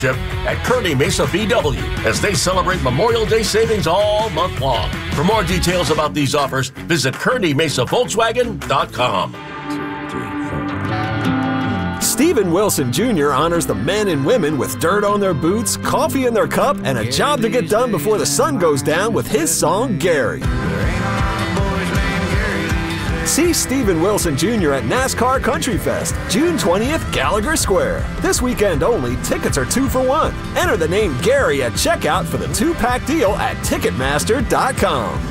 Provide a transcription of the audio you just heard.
at Kearney Mesa VW as they celebrate Memorial Day savings all month long. For more details about these offers, visit KearneyMesaVolkswagen.com. Stephen Wilson Jr. honors the men and women with dirt on their boots, coffee in their cup, and a job to get done before the sun goes down with his song, Gary. See Stephen Wilson Jr. at NASCAR Country Fest, June 20th, Gallagher Square. This weekend only, tickets are 2 for $1. Enter the name Gary at checkout for the 2-pack deal at Ticketmaster.com.